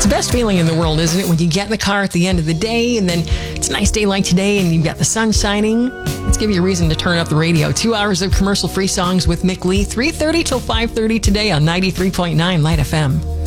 It's the best feeling in the world, isn't it? When you get in the car at the end of the day and then it's a nice day like today and you've got the sun shining. Let's give you a reason to turn up the radio. 2 hours of commercial-free songs with Mick Lee, 3:30 till 5:30 today on 93.9 Light FM.